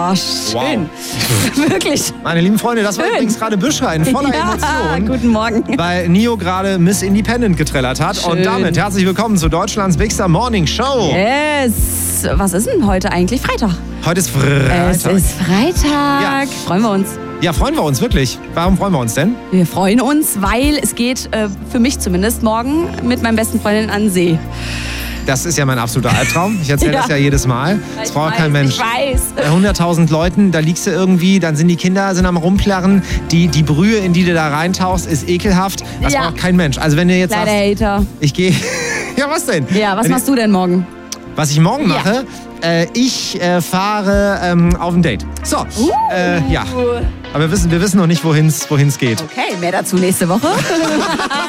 Oh, schön. Wow. Wirklich. Meine lieben Freunde, das war übrigens gerade Büschrein, voller Emotionen. Guten Morgen. Weil Nio gerade Miss Independent getrellert hat. Schön. Und damit herzlich willkommen zu Deutschlands Bigster Morning Show. Yes. Was ist denn heute eigentlich? Freitag. Heute ist Freitag. Es ist Freitag. Ja. Freuen wir uns. Ja, freuen wir uns wirklich. Warum freuen wir uns denn? Wir freuen uns, weil es geht, für mich zumindest, morgen mit meinem besten Freundin an den See. Das ist ja mein absoluter Albtraum. Ich erzähle das ja jedes Mal. Das braucht kein Mensch. Ich weiß. Bei 100.000 Leuten, da liegst du irgendwie, dann sind die Kinder am Rumplärren. Die Brühe, in die du da reintauchst, ist ekelhaft. Das braucht kein Mensch. Also wenn du jetzt Leider sagst, Hater. ich gehe... Ja, was denn? Ja, was machst du denn morgen? Was ich morgen mache? Ich fahre auf ein Date. So, ja. Aber wir wissen noch nicht, wohin es geht. Okay, mehr dazu nächste Woche.